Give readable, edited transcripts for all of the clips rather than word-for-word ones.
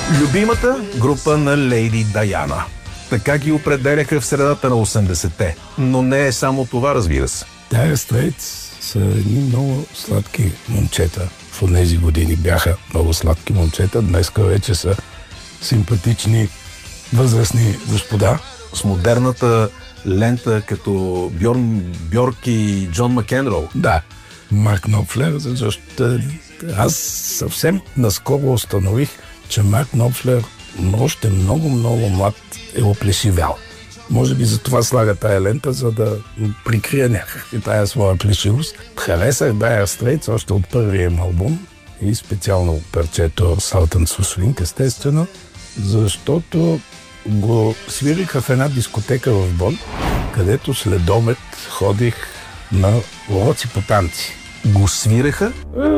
Любимата група на Лейди Даяна. Така ги определяха в средата на 80-те. Но не е само това, разбира се. Dire Straits са едни много сладки момчета. В тези години бяха много сладки момчета. Днеска вече са симпатични, възрастни господа. С модерната лента като Бьорк и Джон Макенроу. Да, Марк Knopfler, защото аз съвсем наскоро установих, че Марк Knopfler още много млад е оплешивял. Може би за това слага тая лента, за да прикрие някакви тая своя плешивост. Харесах Dire Straits още от първия им албум и специално парчето Sultans of Swing, естествено, защото го свириха в една дискотека в Бон, където след обед ходих на уроци по танци. Го свиреха?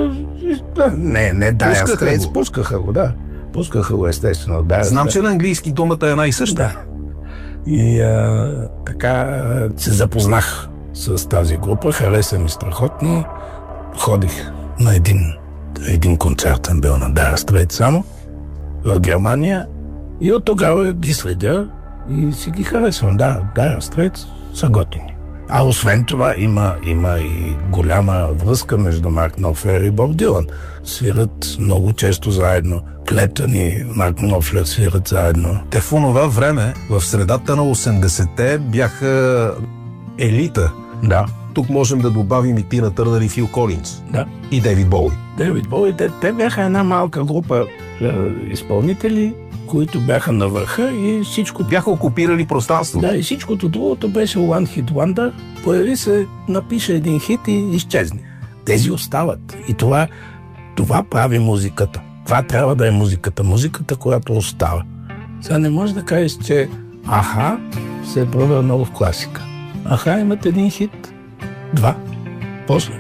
Не, Dire Straits, пускаха го, да. Пускаха го, естествено. Знам, че на английски думата е една и съща. Да. И така се запознах с тази група, хареса ми страхотно. Ходих на един концертен бил на Dire Straits само в Германия и от тогава ги следя и си ги харесвам. Да, Dire Straits са готини. А освен това има и голяма връзка между Марк Knopfler и Боб Дилан. Свират много често заедно. Клетън и Марк Knopfler свират заедно. Те в онова време, в средата на 80-те, бяха елита. Да. Тук можем да добавим и Тина Търнър и Фил Колинс. Да. И Дейвид Боуи. Дейвид Боуи, те бяха една малка група изпълнители, които бяха на върха и всичко... Бяха окупирали пространство. Да, и всичкото другото беше One Hit Wonder. Появи се, напише един хит и изчезне. Тези остават. И това прави музиката. Това трябва да е музиката. Музиката, която остава. Сега не можеш да кажеш, че Аха се е превърнало в класика. Аха имат един хит, два, после.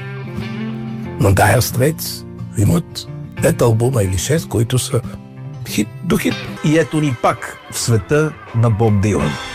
Но Dire Straits имат 5 албума или 6, които са хит до хит. И ето ни пак в света на Боб Дилан.